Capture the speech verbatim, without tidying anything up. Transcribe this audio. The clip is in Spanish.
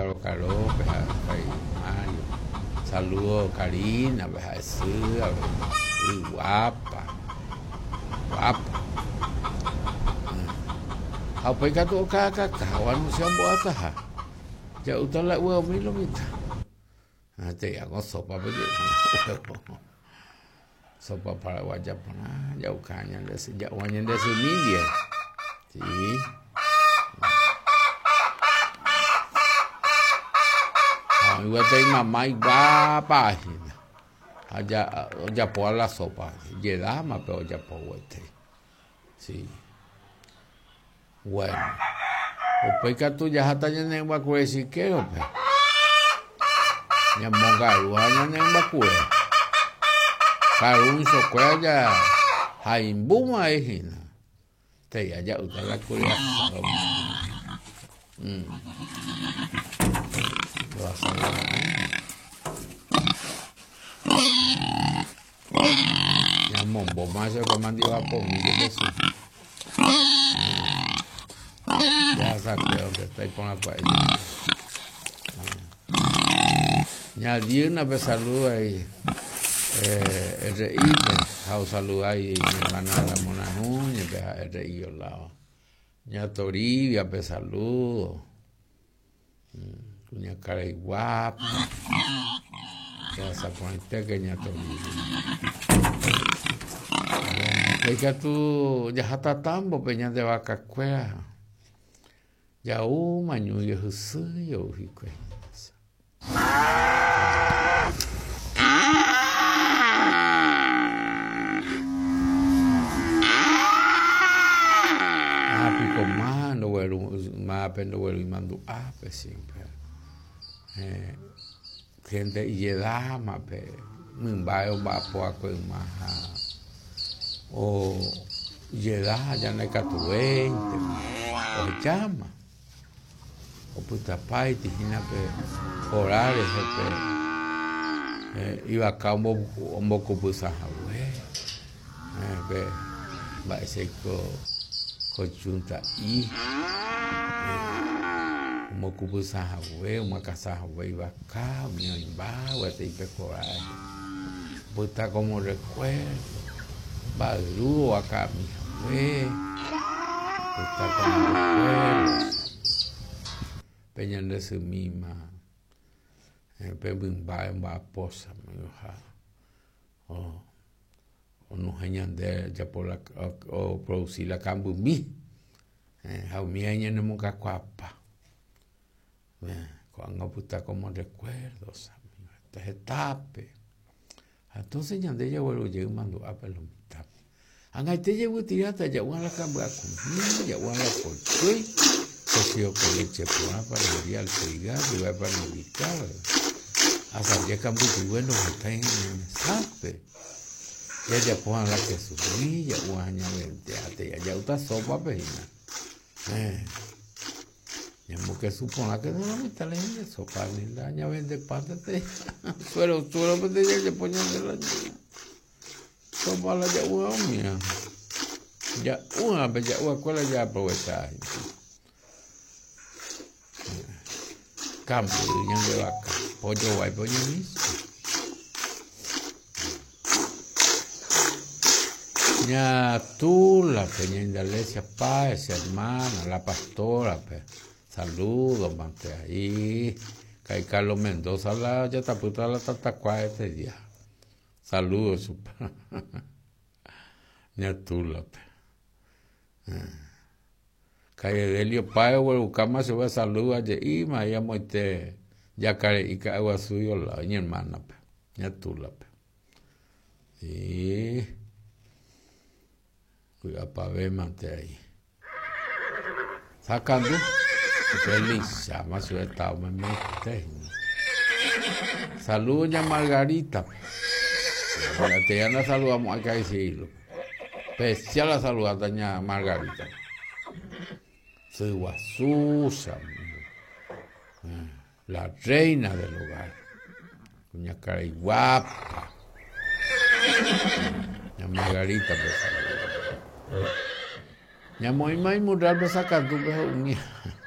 Caro Caro, Mario. Saludos Karina, Jesús, guapa, guapa. Apa yang kata kakak kawan siapa atas? Jauh tak lek uang minum itu. Nanti aku sopa begitu. Sopa para wajah pernah jauh kanya dah sejak wanya dah sini dia. Si. Ah, gua tadi mamai bapa ini. Aja aja pola sopa. Jadi ama pe aja pola tadi. Si. Bueno. Ope ka tu jahatannya neng bakue sike ope. Nya monga luanya neng bakue. Karun sokwe aja haimbuma ehina. Te aja utala kuliah. Hmm. Doa Nya mombo masuk ke mandi wapo minggu besok. Ya sabía que está con la paella. Añadir una vez saludo ahí. Eh, el rey, pues, saludo ahí, mi hermana la Mona Núñez, el rey al lado. Ña Toribia, pues saludo. Ña cara y guapa. Ya se conecté que Ña Toribia. Es que tú ya está tambo, peña de vaca cuea. Ya uma nyuya husuya uhikwe. Api komando welu mapendo welu imandu ape simple. Eh gente yeda mape mbayo bapo akwe maha. O yeda ya ne katuente. O llama. O puta pai tihina pe orales pe eh, iba acá un poco un poco pusa hawe eh pe ba ese ko ko junta i un poco pusa hawe uma casa hawe iba acá mi imba o te ipe coraje puta como recuerdo ba duro acá mi hawe puta como recuerdo peñan de su misma eh pebin ba en ba posa me ha o o no hayan de ya por la o producir la cambu mi eh ha mi año no mo ka kwapa eh cuando puta como recuerdos esta etapa entonces ya de ya vuelvo yo mando a pelo mitad anga te llevo tirata ya una la cambu a con ya una por qué que yo con leche por para el al pegar y va para ubicar hasta ya cambió y bueno está en sabe ya ya pongan la que subí ya un año veinte ate ya está sopa peina eh ya mo que supone que no me está leyendo sopa ni la año veinte pásate pero tú lo que ya ya ponían de la sopa la ya una mía ya una vez ya una cuela ya aprovechar campo de vaca, pollo guay, pollo mismo. Ya tú, la peña Indalecia Páez, hermana, la pastora, pe. Saludos, mante ahí. Cay Carlos Mendoza, la ya está puta la tatacuá este día. Saludos, su ya tú, la pe. Calle Delio Páez, Huerucama, se va a saludar de Ima, ya moite, ya care y cae suyo la, mi hermana, pe, ya tú la, pe. Y, cuida pa' ver, mante ahí. Sacando, feliz, llama su estado, me mete. Saludos ya Margarita, la te ya la saludamos, hay que decirlo. Especial la saludada ya Margarita. Soy Guasusa, la reina del hogar, cuña cara y guapa, la Margarita, pues, ya muy mal mural me sacan tu pejo,